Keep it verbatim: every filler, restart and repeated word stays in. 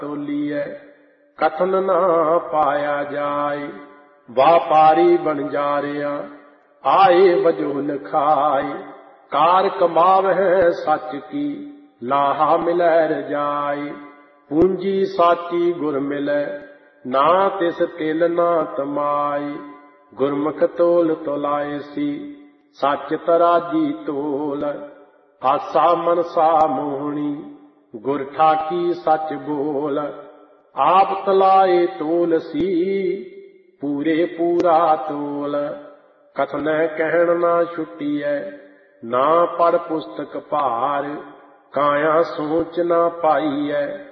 ਤੋਲੀਐ ਕਥਨ ਨਾ ਪਾਇਆ ਜਾਏ। ਵਾਪਾਰੀ ਬਣ ਜਾਰਿਆ ਆਏ ਵਜੋ ਲਿਖਾਏ। ਕਾਰ ਕਮਾਵਹਿ ਸੱਚ ਕੀ ਲਾਹਾ ਮਿਲੈ ਰਜਾਈ। ਪੂੰਜੀ ਸਾਚੀ ਗੁਰ ਮਿਲੈ ਨਾ ਤਿਸ ਤਿਲ ਨਾ ਤਮਾਈ। ਗੁਰਮੁਖ ਤੋਲ ਤੋਲਾਏ ਸੀ ਸੱਚ ਤਰਾਜੀ ਤੋਲ। ਆਸਾ ਮਨਸਾ ਮੋਹਣੀ ਗੁਰ ਠਾਕੀ ਸੱਚ ਬੋਲ। ਆਪ ਤਲਾਏ ਤੋਲ ਸੀ ਪੂਰੇ ਪੂਰਾ ਤੋਲ। ਕਥਨੈ ਕਹਿਣ ਨਾ ਛੁਟੀਐ ਨਾ ਪੜ ਪੁਸਤਕ ਭਾਰ। ਕਾਇਆ ਸੋਚ ਨਾ ਪਾਈਐ